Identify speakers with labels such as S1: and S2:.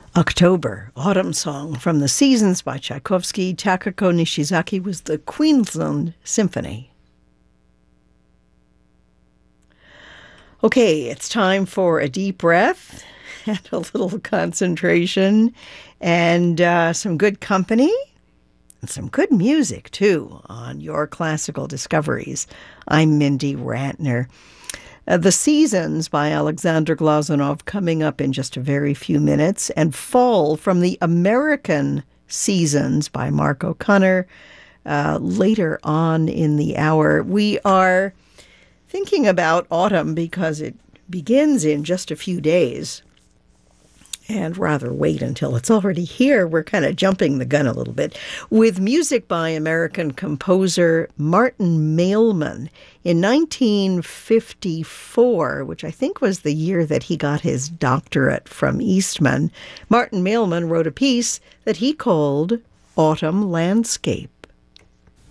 S1: October, Autumn Song from the Seasons by Tchaikovsky. Takako Nishizaki was the Queensland Symphony. Okay, it's time for a deep breath and a little concentration and some good company and some good music, too, on Your Classical Discoveries. I'm Mindy Rantner. The Seasons by Alexander Glazunov coming up in just a very few minutes, and Fall from the American Seasons by Mark O'Connor later on in the hour. We are thinking about autumn because it begins in just a few days, and rather wait until it's already here. We're kind of jumping the gun a little bit with music by American composer Martin Mailman. In 1954, which I think was the year that he got his doctorate from Eastman, Martin Mailman wrote a piece that he called Autumn Landscape.